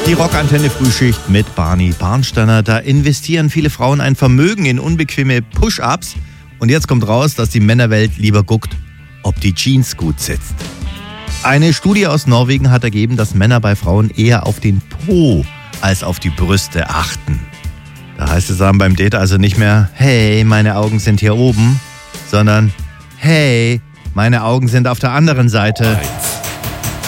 Die Rockantenne Frühschicht mit Barney Barnsteiner. Da investieren viele Frauen ein Vermögen in unbequeme Push-Ups. Und jetzt kommt raus, dass die Männerwelt lieber guckt, ob die Jeans gut sitzt. Eine Studie aus Norwegen hat ergeben, dass Männer bei Frauen eher auf den Po als auf die Brüste achten. Da heißt es dann beim Date also nicht mehr, hey, meine Augen sind hier oben, sondern hey, meine Augen sind auf der anderen Seite.